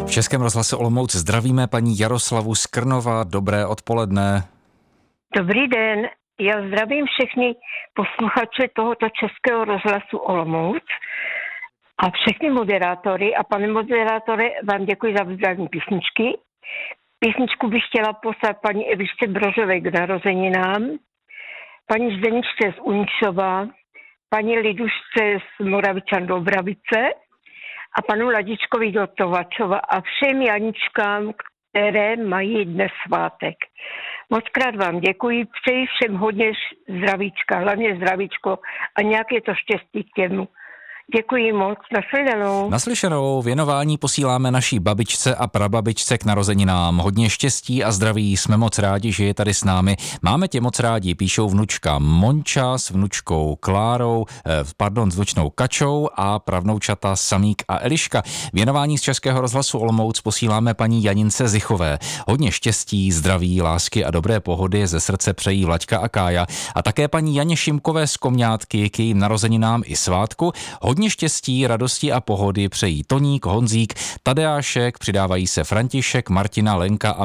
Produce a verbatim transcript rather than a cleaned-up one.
V Českém rozhlase Olomouc zdravíme paní Jaroslavu z Krnova. Dobré odpoledne. Dobrý den, já zdravím všechny posluchače tohoto Českého rozhlasu Olomouc a všechny moderátory. A pane moderátore, vám děkuji za vybrání písničky. Písničku bych chtěla poslat paní Evičce Brožové k narozeninám, paní Zdeničce z Uničova, paní Lidušce z Moravičan Dobravice a panu Ladičkovi do Tovačova a všem Janičkám, které mají dnes svátek. Mockrát vám děkuji, přeji všem hodně zdravíčka, hlavně zdravíčko a nějaké to štěstí k těmu. Děkuji moc, naslyšenou. Naslyšenou, věnování posíláme naší babičce a prababičce k narozeninám. Hodně štěstí a zdraví, jsme moc rádi, že je tady s námi. Máme tě moc rádi, píšou vnučka Monča s vnučkou Klárou, eh, pardon, s vnučnou Kačou a pravnoučata Samík a Eliška. Věnování z Českého rozhlasu Olomouc posíláme paní Janince Zichové. Hodně štěstí, zdraví, lásky a dobré pohody ze srdce přejí Vlaďka a Kája a také paní Janě Šimkové z Komňátky k jejím narozeninám i svátku. Hodně štěstí, radosti a pohody přejí Toník, Honzík, Tadeášek, přidávají se František, Martina, Lenka a